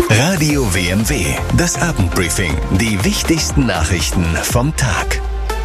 Radio WMW, das Abendbriefing. Die wichtigsten Nachrichten vom Tag.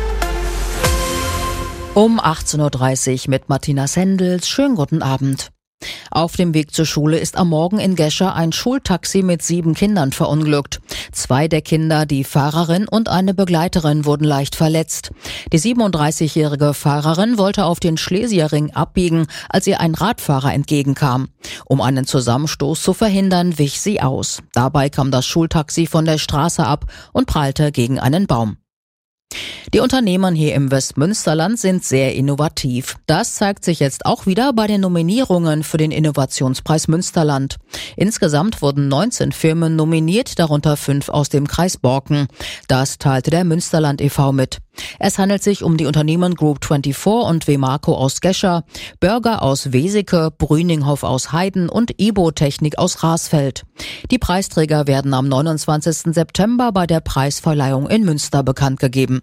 Um 18.30 Uhr mit Martina Sendels. Schönen guten Abend. Auf dem Weg zur Schule ist am Morgen in Gescher ein Schultaxi mit 7 Kindern verunglückt. 2 der Kinder, die Fahrerin und eine Begleiterin, wurden leicht verletzt. Die 37-jährige Fahrerin wollte auf den Schlesierring abbiegen, als ihr ein Radfahrer entgegenkam. Um einen Zusammenstoß zu verhindern, wich sie aus. Dabei kam das Schultaxi von der Straße ab und prallte gegen einen Baum. Die Unternehmen hier im Westmünsterland sind sehr innovativ. Das zeigt sich jetzt auch wieder bei den Nominierungen für den Innovationspreis Münsterland. Insgesamt wurden 19 Firmen nominiert, darunter 5 aus dem Kreis Borken. Das teilte der Münsterland e.V. mit. Es handelt sich um die Unternehmen Group 24 und Wemarco aus Gescher, Börger aus Weseke, Brüninghoff aus Heiden und Ibo-Technik aus Rasfeld. Die Preisträger werden am 29. September bei der Preisverleihung in Münster bekannt gegeben.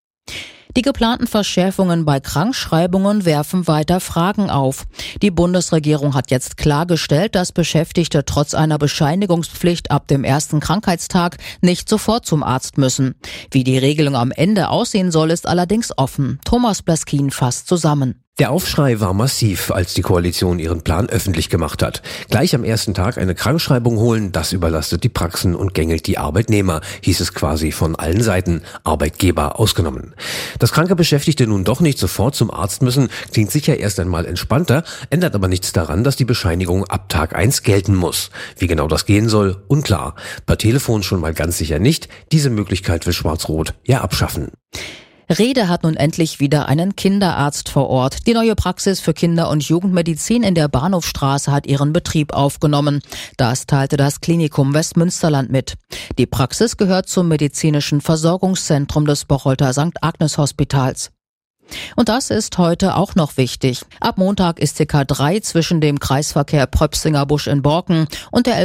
Die geplanten Verschärfungen bei Krankschreibungen werfen weiter Fragen auf. Die Bundesregierung hat jetzt klargestellt, dass Beschäftigte trotz einer Bescheinigungspflicht ab dem ersten Krankheitstag nicht sofort zum Arzt müssen. Wie die Regelung am Ende aussehen soll, ist allerdings offen. Thomas Blaskin fasst zusammen. Der Aufschrei war massiv, als die Koalition ihren Plan öffentlich gemacht hat. Gleich am ersten Tag eine Krankschreibung holen, das überlastet die Praxen und gängelt die Arbeitnehmer, hieß es quasi von allen Seiten, Arbeitgeber ausgenommen. Dass kranke Beschäftigte nun doch nicht sofort zum Arzt müssen, klingt sicher erst einmal entspannter, ändert aber nichts daran, dass die Bescheinigung ab Tag 1 gelten muss. Wie genau das gehen soll, unklar. Per Telefon schon mal ganz sicher nicht. Diese Möglichkeit will Schwarz-Rot ja abschaffen. Rede hat nun endlich wieder einen Kinderarzt vor Ort. Die neue Praxis für Kinder- und Jugendmedizin in der Bahnhofstraße hat ihren Betrieb aufgenommen. Das teilte das Klinikum Westmünsterland mit. Die Praxis gehört zum medizinischen Versorgungszentrum des Bocholter St. Agnes Hospitals. Und das ist heute auch noch wichtig. Ab Montag ist die K3 zwischen dem Kreisverkehr Pröpsinger-Busch in Borken und der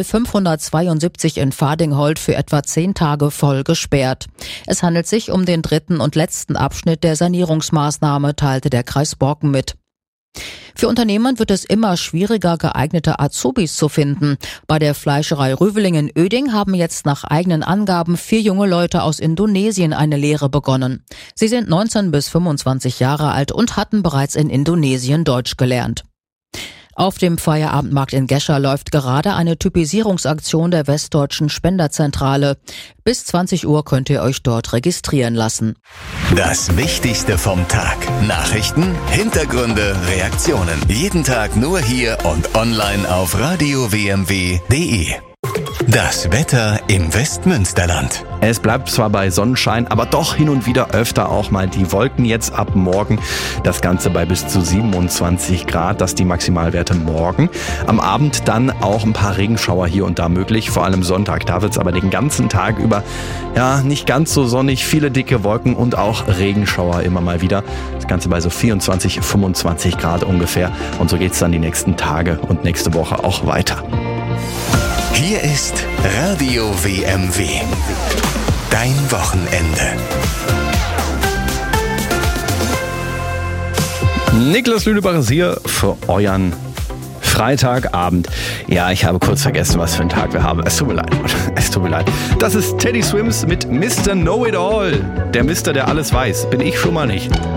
L572 in Fadinghold für etwa 10 Tage voll gesperrt. Es handelt sich um den 3. und letzten Abschnitt der Sanierungsmaßnahme, teilte der Kreis Borken mit. Für Unternehmen wird es immer schwieriger, geeignete Azubis zu finden. Bei der Fleischerei Rüveling in Oeding haben jetzt nach eigenen Angaben 4 junge Leute aus Indonesien eine Lehre begonnen. Sie sind 19 bis 25 Jahre alt und hatten bereits in Indonesien Deutsch gelernt. Auf dem Feierabendmarkt in Gescher läuft gerade eine Typisierungsaktion der Westdeutschen Spenderzentrale. Bis 20 Uhr könnt ihr euch dort registrieren lassen. Das Wichtigste vom Tag. Nachrichten, Hintergründe, Reaktionen. Jeden Tag nur hier und online auf radiowmw.de. Das Wetter im Westmünsterland. Es bleibt zwar bei Sonnenschein, aber doch hin und wieder öfter auch mal die Wolken jetzt ab morgen. Das Ganze bei bis zu 27 Grad, das die Maximalwerte morgen. Am Abend dann auch ein paar Regenschauer hier und da möglich, vor allem Sonntag. Da wird es aber den ganzen Tag über nicht ganz so sonnig, viele dicke Wolken und auch Regenschauer immer mal wieder. Das Ganze bei so 24, 25 Grad ungefähr. Und so geht es dann die nächsten Tage und nächste Woche auch weiter. Hier ist Radio WMW. Dein Wochenende. Niklas Lüdebacher ist hier für euren Freitagabend. Ja, ich habe kurz vergessen, was für einen Tag wir haben. Es tut mir leid. Es tut mir leid. Das ist Teddy Swims mit Mr. Know-It-All. Der Mister, der alles weiß. Bin ich schon mal nicht.